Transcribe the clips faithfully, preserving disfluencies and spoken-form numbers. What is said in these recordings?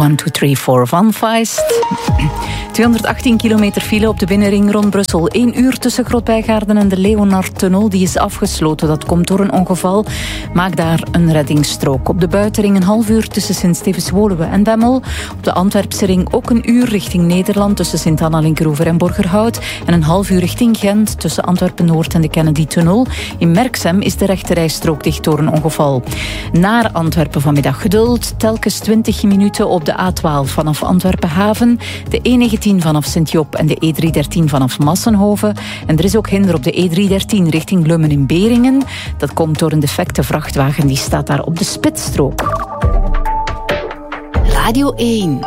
one two three four Van Feist. tweehonderdachttien kilometer file op de binnenring rond Brussel. Eén uur tussen Grootbijgaarden en de Leonardtunnel. Die is afgesloten. Dat komt door een ongeval. Maak daar een reddingsstrook. Op de buitenring een half uur tussen Sint-Stevens-Woluwe en Bemmel. Op de Antwerpse ring ook een uur richting Nederland tussen Sint-Anna-Linkeroever en Borgerhout. En een half uur richting Gent tussen Antwerpen-Noord en de Kennedy-tunnel. In Merksem is de rechterrijstrook dicht door een ongeval. Naar Antwerpen vanmiddag geduld. Telkens twintig minuten op de A twaalf vanaf Antwerpen-Haven. De E negentien vanaf Sint-Job en de E driehonderddertien vanaf Massenhoven. En er is ook hinder op de E driehonderddertien richting Lummen in Beringen. Dat komt door een defecte vrachtwagen. Die staat daar op de spitsstrook. Radio één.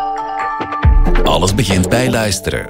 Alles begint bij luisteren.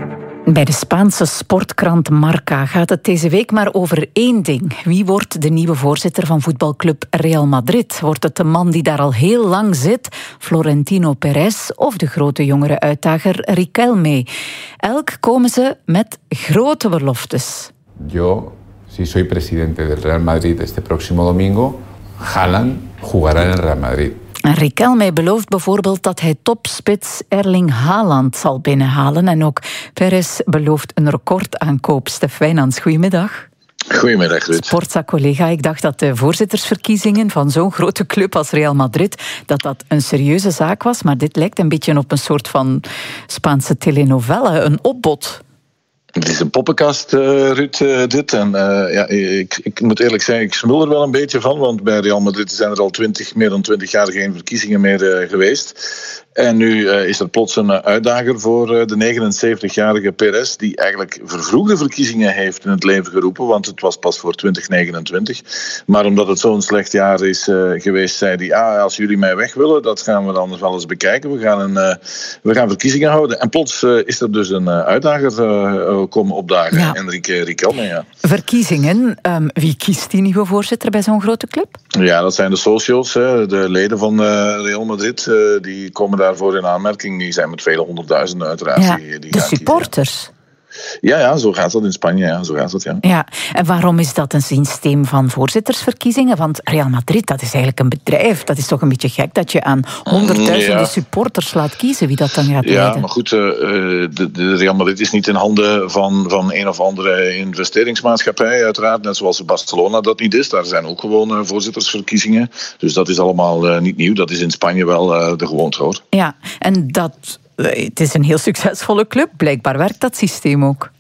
Bij de Spaanse sportkrant Marca gaat het deze week maar over één ding. Wie wordt de nieuwe voorzitter van voetbalclub Real Madrid? Wordt het de man die daar al heel lang zit, Florentino Perez, of de grote jongere uitdager Riquelme? Elk komen ze met grote beloftes. Yo, si soy presidente del Real Madrid este próximo domingo, Haaland jugará en el Real Madrid. En Riquelme belooft bijvoorbeeld dat hij topspits Erling Haaland zal binnenhalen. En ook Perez belooft een recordaankoop. Stef Wijnands, goedemiddag. Goedemiddag, Ruud. Sportza-collega, ik dacht dat de voorzittersverkiezingen van zo'n grote club als Real Madrid, dat dat een serieuze zaak was. Maar dit lijkt een beetje op een soort van Spaanse telenovelle, een opbod. Het is een poppenkast, uh, Ruud, uh, dit. En uh, ja, ik, ik moet eerlijk zeggen, ik smul er wel een beetje van. Want bij Real Madrid zijn er al twintig, meer dan twintig jaar geen verkiezingen meer uh, geweest. En nu uh, is er plots een uh, uitdager voor uh, de negenenzeventigjarige Perez, die eigenlijk vervroegde verkiezingen heeft in het leven geroepen, want het was pas voor twintig negenentwintig. Maar omdat het zo'n slecht jaar is uh, geweest, zei hij, ah, als jullie mij weg willen, dat gaan we dan wel eens bekijken. We gaan, een, uh, we gaan verkiezingen houden. En plots uh, is er dus een uh, uitdager uh, komen opdagen. Ja. Enrique Riquelme, ja. Verkiezingen. Um, wie kiest die nieuwe voorzitter bij zo'n grote club? Ja, dat zijn de socios, hè, de leden van uh, Real Madrid. Uh, die komen daarvoor in aanmerking. Die zijn met vele honderdduizenden uiteraard. Ja, die, die de supporters. Kiezen. Ja, ja, zo gaat dat in Spanje. Ja, zo gaat dat, ja. Ja, en waarom is dat een systeem van voorzittersverkiezingen? Want Real Madrid, dat is eigenlijk een bedrijf. Dat is toch een beetje gek dat je aan honderdduizenden ja. supporters laat kiezen wie dat dan gaat leiden. Ja, maar goed, uh, de, de Real Madrid is niet in handen van, van een of andere investeringsmaatschappij, uiteraard. Net zoals Barcelona dat niet is. Daar zijn ook gewoon uh, voorzittersverkiezingen. Dus dat is allemaal uh, niet nieuw. Dat is in Spanje wel uh, de gewoonte, hoor. Ja, en dat... Het is een heel succesvolle club. Blijkbaar werkt dat systeem ook.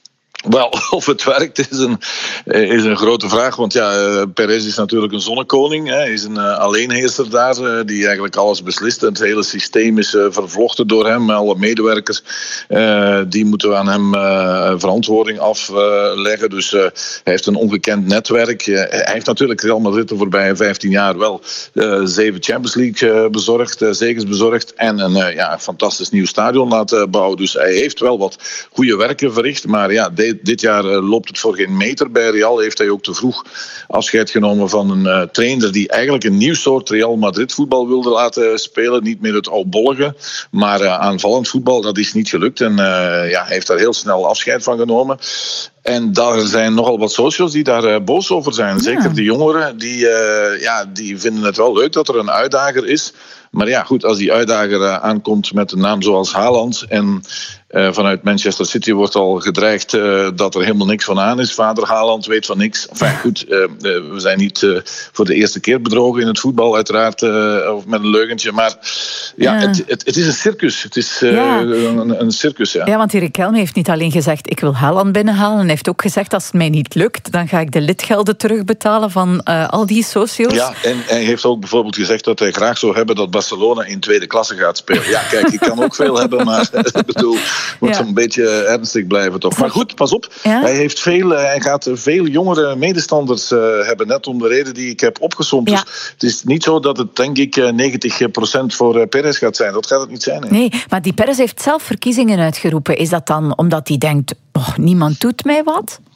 Wel, of het werkt is een, is een grote vraag. Want ja, Perez is natuurlijk een zonnekoning. Hij is een uh, alleenheerser daar, uh, die eigenlijk alles beslist. Het hele systeem is uh, vervlochten door hem. Alle medewerkers, uh, die moeten aan hem uh, verantwoording afleggen. Uh, dus uh, hij heeft een ongekend netwerk. Uh, hij heeft natuurlijk Real Madrid de voorbije vijftien jaar wel uh, zeven Champions League uh, bezorgd, uh, zegens bezorgd. En een uh, ja, fantastisch nieuw stadion laten bouwen. Dus hij heeft wel wat goede werken verricht. Maar ja, de Dit jaar loopt het voor geen meter. Bij Real heeft hij ook te vroeg afscheid genomen van een uh, trainer die eigenlijk een nieuw soort Real Madrid voetbal wilde laten spelen. Niet meer het oudbollige, maar uh, aanvallend voetbal. Dat is niet gelukt. En uh, ja, hij heeft daar heel snel afscheid van genomen. En daar zijn nogal wat socials die daar uh, boos over zijn. Ja. Zeker de jongeren, die, uh, ja, die vinden het wel leuk dat er een uitdager is. Maar ja, goed, als die uitdager uh, aankomt met een naam zoals Haaland en uh, vanuit Manchester City wordt al gedreigd uh, dat er helemaal niks van aan is. Vader Haaland weet van niks. Enfin, goed, uh, uh, we zijn niet uh, voor de eerste keer bedrogen in het voetbal, uiteraard, uh, of met een leugentje. Maar ja, ja. Het, het, het is een circus. Het is uh, ja. een, een circus, ja. Ja, want die Riquelme heeft niet alleen gezegd, ik wil Haaland binnenhalen. Hij heeft ook gezegd, als het mij niet lukt, dan ga ik de lidgelden terugbetalen van uh, al die socio's. Ja, en hij heeft ook bijvoorbeeld gezegd dat hij graag zou hebben dat Barcelona in tweede klasse gaat spelen. Ja, kijk, ik kan ook veel hebben, maar ik bedoel, moet ja. een beetje ernstig blijven toch. Maar goed, pas op. Ja? Hij heeft veel, hij gaat veel jongere medestanders uh, hebben, net om de reden die ik heb opgesomd. Ja. Dus het is niet zo dat het, denk ik, negentig procent voor uh, Perez gaat zijn. Dat gaat het niet zijn. Hè? Nee, maar die Perez heeft zelf verkiezingen uitgeroepen. Is dat dan omdat hij denkt, oh, niemand doet mij wat?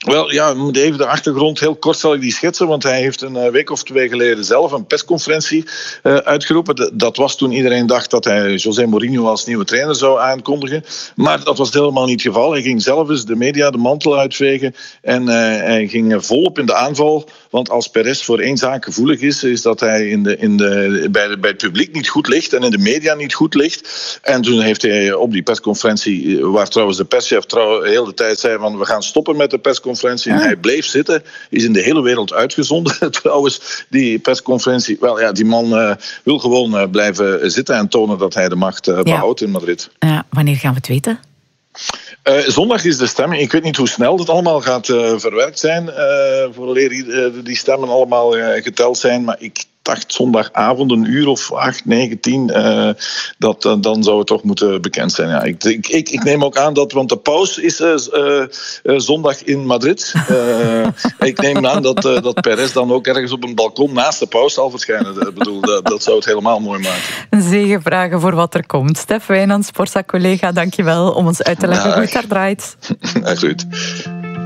Wel, ja, we moeten even de achtergrond heel kort zal ik die schetsen, want hij heeft een week of twee geleden zelf een persconferentie uh, uitgeroepen. Dat was toen iedereen dacht dat hij José Mourinho als nieuwe trainer zou aankondigen. Maar dat was helemaal niet het geval. Hij ging zelf eens de media de mantel uitvegen en uh, hij ging volop in de aanval. Want als Perez voor één zaak gevoelig is, is dat hij in de, in de, bij, de, bij het publiek niet goed ligt en in de media niet goed ligt. En toen heeft hij op die persconferentie, waar trouwens de perschef trouw, de hele tijd zei van we gaan stoppen met de persconferentie. En hij bleef zitten, is in de hele wereld uitgezonden. Trouwens, die persconferentie, wel ja, die man uh, wil gewoon uh, blijven zitten en tonen dat hij de macht uh, behoudt ja. in Madrid. Ja, wanneer gaan we het weten? Uh, zondag is de stemming. Ik weet niet hoe snel dat allemaal gaat uh, verwerkt zijn, uh, vooraleer die, uh, die stemmen allemaal uh, geteld zijn. Maar ik dacht zondagavond een uur of acht, negen, tien, uh, dat, uh, dan zou het toch moeten bekend zijn. Ja, ik, ik, ik, ik neem ook aan dat, want de paus is uh, uh, uh, zondag in Madrid. Uh, ik neem aan dat, uh, dat Perez dan ook ergens op een balkon naast de paus zal verschijnen. Ik bedoel, dat, dat zou het helemaal mooi maken. Zegenvragen voor wat er komt. Stef Wijnands, Sporza-collega, dankjewel om ons uit te leggen ja, hoe het daar draait. Echt goed.